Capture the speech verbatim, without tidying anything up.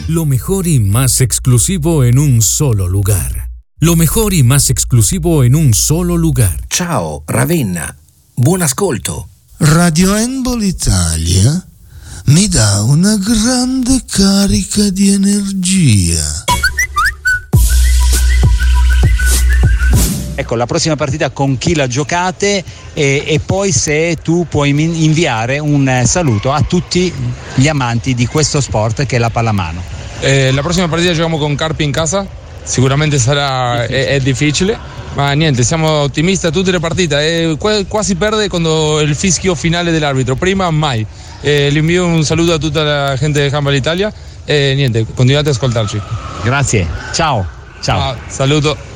Lo mejor y más exclusivo en un solo lugar. Lo mejor y más exclusivo en un solo lugar. Ciao, Ravenna. Buon ascolto. Radio Handball Italia mi dà una grande carica di energia. Ecco, la prossima partita con chi la giocate e, e poi se tu puoi inviare un saluto a tutti gli amanti di questo sport che è la pallamano. Eh, la prossima partita giochiamo con Carpi in casa, sicuramente sarà difficile. È, è difficile, ma niente, siamo ottimisti a tutte le partite, eh, quasi perde quando il fischio finale dell'arbitro, prima mai. Eh, le invio un saluto a tutta la gente di Handball Italia e niente, continuate ad ascoltarci. Grazie, ciao. Ciao. Ah, saluto.